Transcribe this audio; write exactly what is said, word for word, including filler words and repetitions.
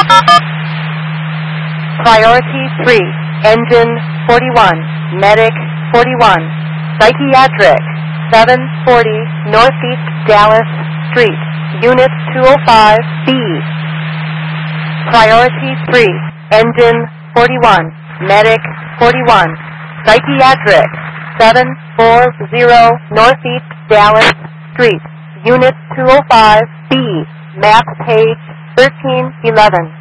Priority three, Engine forty-one, Medic forty-one, Psychiatric, seven forty Northeast Dallas Street, Unit two oh five B. Priority three, Engine forty-one, Medic forty-one, Psychiatric, seven forty Northeast Dallas Street, Unit two oh five B, map page thirteen eleven.